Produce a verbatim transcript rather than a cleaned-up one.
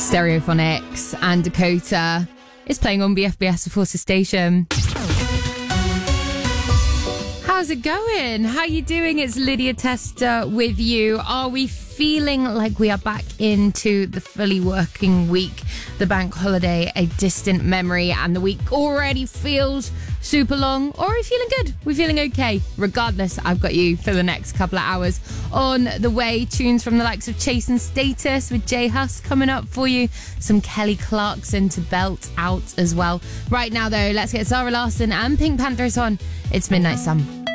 Stereophonics and Dakota is playing on B F B S, of course, the station. How's it going? How you doing? It's Lydia Tester with you. Are we feeling like we are back into the fully working week? The bank holiday, a distant memory, and the week already feels super long? Or are we feeling good? We're feeling okay. Regardless, I've got you for the next couple of hours. On the way, tunes from the likes of Chase and Status with J Hus coming up for you. Some Kelly Clarkson to belt out as well. Right now, though, let's get Zara Larsson and Pink Panthers on. It's Midnight Sun.